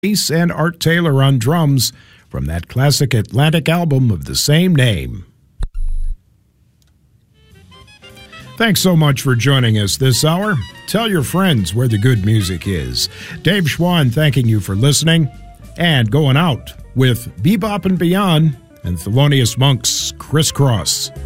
Ace and Art Taylor on drums from that classic Atlantic album of the same name. Thanks so much for joining us this hour. Tell your friends where the good music is. Dave Schwann thanking you for listening and going out with Bebop and Beyond and Thelonious Monk's Crisscross.